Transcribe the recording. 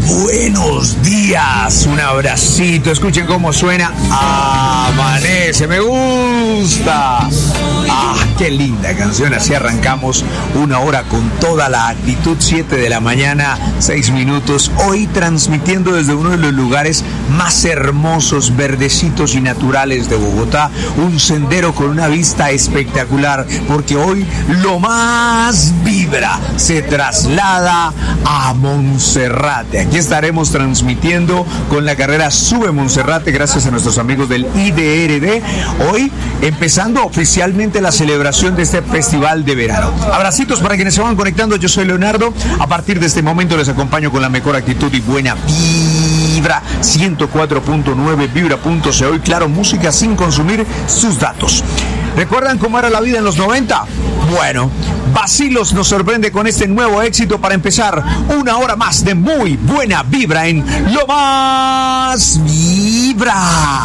buenos días, un abracito, escuchen cómo suena Amanece, me gusta. Qué linda canción, así arrancamos una hora con toda la actitud, 7 de la mañana, 6 minutos, hoy transmitiendo desde uno de los lugares más hermosos, verdecitos y naturales de Bogotá, un sendero con una vista espectacular, porque hoy lo más vibra se traslada a Monserrate. Aquí estaremos transmitiendo con la carrera Sube Monserrate, gracias a nuestros amigos del IDRD, hoy empezando oficialmente la celebración de este festival de verano. Abracitos para quienes se van conectando, yo soy Leonardo, a partir de este momento les acompaño con la mejor actitud y buena vibra, 104.9 vibra.co y claro, música sin consumir sus datos. ¿Recuerdan cómo era la vida en los 90? Bueno, Bacilos nos sorprende con este nuevo éxito para empezar una hora más de muy buena vibra en Lo Más Vibra.